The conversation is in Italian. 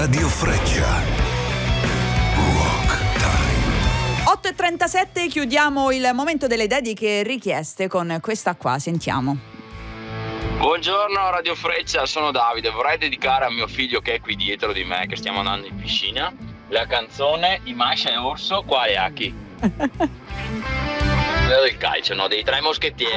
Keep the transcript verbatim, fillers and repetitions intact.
Radio Freccia. Rock Time. otto e trentasette, chiudiamo il momento delle dediche richieste con questa qua, sentiamo. Buongiorno Radio Freccia, sono Davide, vorrei dedicare a mio figlio che è qui dietro di me, che stiamo andando in piscina, la canzone di Masha e Orso, quale Aki? Quello del calcio, no? Dei tre moschettieri.